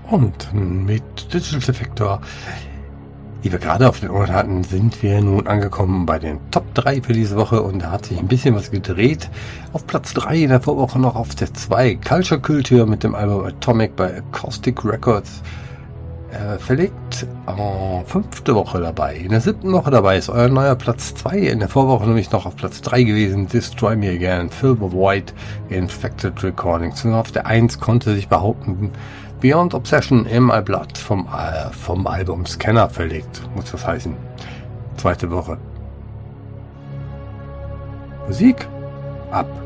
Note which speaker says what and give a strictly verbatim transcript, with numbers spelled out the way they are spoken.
Speaker 1: Und mit Digital Defector, die wir gerade auf den Ohren hatten, sind wir nun angekommen bei den Top drei für diese Woche und da hat sich ein bisschen was gedreht. Auf Platz drei in der Vorwoche noch auf der zwei Culture Culture mit dem Album Atomic bei Acoustic Records äh, verlegt. Oh, fünfte Woche dabei. In der siebten Woche dabei ist euer neuer Platz zwei. In der Vorwoche nämlich noch auf Platz drei gewesen. Destroy Me Again, Phil White, Infected Recordings. Und auf der eins konnte sich behaupten, Beyond Obsession im Alblatt vom, äh, vom Album Scanner verlegt, muss das heißen. Zweite Woche. Musik ab.